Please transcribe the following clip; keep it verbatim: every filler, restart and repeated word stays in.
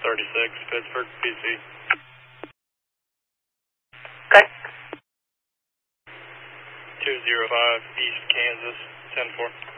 thirty-six, Pittsburgh, P C. Okay. two zero five, East Kansas, ten four.